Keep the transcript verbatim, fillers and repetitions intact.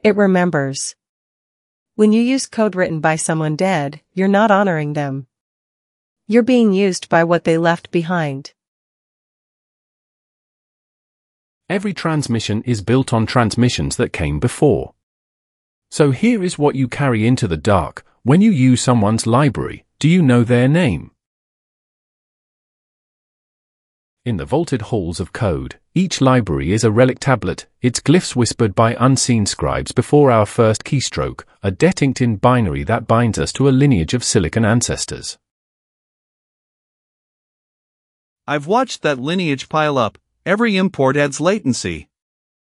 It remembers. When you use code written by someone dead, you're not honoring them. You're being used by what they left behind. Every transmission is built on transmissions that came before. So here is what you carry into the dark. When you use someone's library, do you know their name? In the vaulted halls of code, each library is a relic tablet, its glyphs whispered by unseen scribes before our first keystroke, a debt inked in binary that binds us to a lineage of silicon ancestors. I've watched that lineage pile up. Every import adds latency.